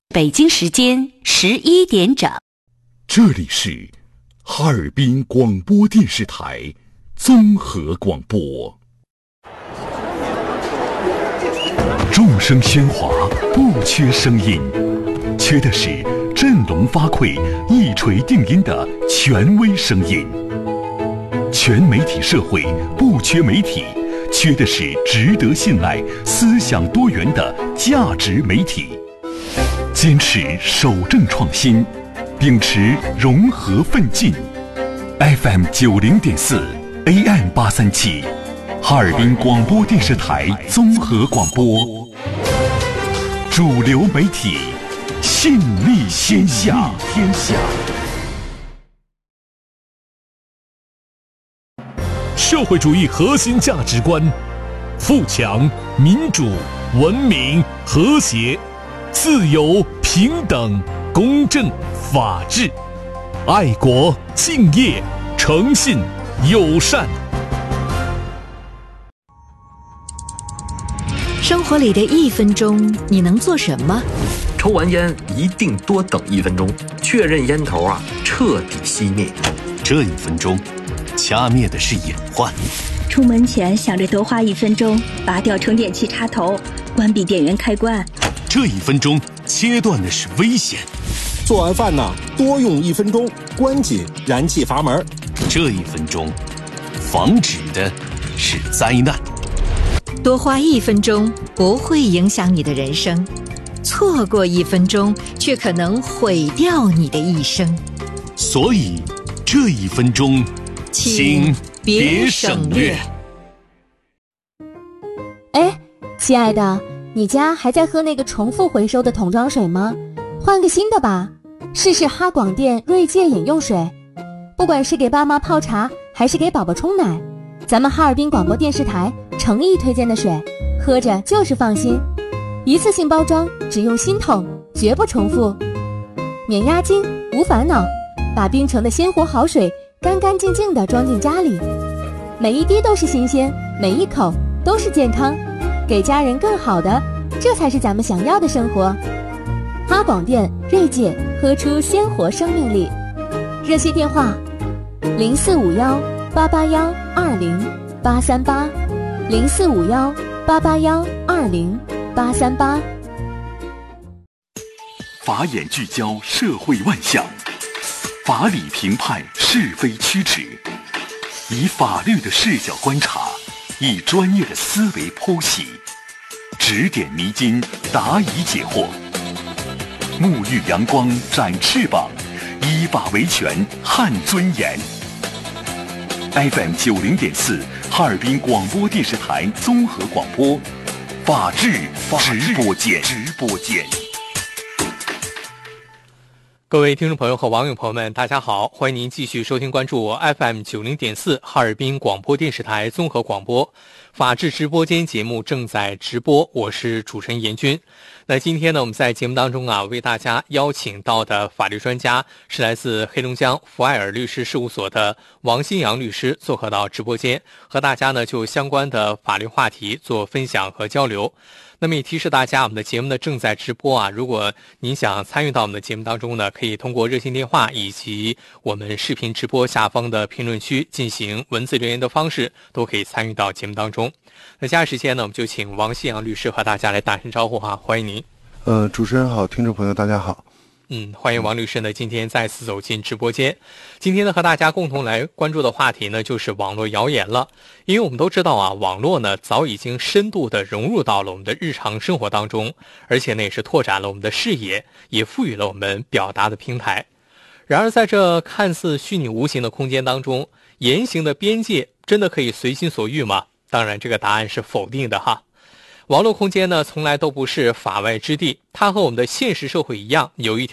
北京时间11点整。 这里是哈尔滨广播电视台综合广播。众声喧哗，不缺声音，缺的是振聋发聩、一锤定音的权威声音。全媒体社会不缺媒体，缺的是值得信赖、思想多元的价值媒体。坚持守正创新，秉持融合奋进。FM 90.4 AM 837，哈尔滨广播电视台综合广播，主流媒体，信力天下。 社会主义核心价值观：富强、民主、文明、和谐、自由、平等、公正、法治、爱国、敬业、诚信、友善。 生活里的1分钟，你能做什么？ 抽完烟一定多等1分钟，确认烟头彻底熄灭。 这1分钟，掐灭的是隐患。 出门前想着多花1分钟，拔掉充电器插头，关闭电源开关。 这1分钟，切断的是危险。 做完饭多用1分钟，关紧燃气阀门。 这1分钟，防止的是灾难。 多花1分钟不会影响你的人生，错过1分钟却可能毁掉你的一生。 所以这1分钟，请别省略。 哎，亲爱的，你家还在喝那个重复回收的桶装水吗？换个新的吧，试试哈广电锐界饮用水。不管是给爸妈泡茶，还是给宝宝冲奶，咱们哈尔滨广播电视台诚意推荐的水，喝着就是放心。一次性包装，只用新桶，绝不重复，免押金，无烦恼，把冰城的鲜活好水干干净净地装进家里，每一滴都是新鲜，每一口都是健康，给家人更好的，这才是咱们想要的生活。哈广电锐界，喝出鲜活生命力。热线电话0451-881-2083800451-881-208380。 法眼聚焦社会万象，法理评判是非曲直，以法律的视角观察，以专业的思维剖析，指点迷津，答疑解惑。沐浴阳光，展翅膀，依法维权，撼尊严。FM 90.4，哈尔滨广播电视台综合广播，法治直播间。 各位听众朋友和网友朋友们，大家好，欢迎您继续收听关注FM 90.4哈尔滨广播电视台综合广播法治直播间节目正在直播，我是主持人严军。那今天呢，我们在节目当中为大家邀请到的法律专家是来自黑龙江福爱尔律师事务所的王新阳律师，做客到直播间，和大家呢就相关的法律话题做分享和交流。那么也提示大家，我们的节目呢正在直播如果您想参与到我们的节目当中呢，可以通过热线电话以及我们视频直播下方的评论区进行文字留言的方式，都可以参与到节目当中。那接下来时间呢，我们就请王新阳律师和大家来打声招呼欢迎您。 主持人好，听众朋友大家好。 欢迎王律师呢今天再次走进直播间。今天呢和大家共同来关注的话题呢就是网络谣言了。因为我们都知道网络呢早已经深度的融入到了我们的日常生活当中，而且呢也是拓展了我们的视野，也赋予了我们表达的平台。然而在这看似虚拟无形的空间当中，言行的边界真的可以随心所欲吗？当然这个答案是否定的网络空间呢从来都不是法外之地，它和我们的现实社会一样，有一条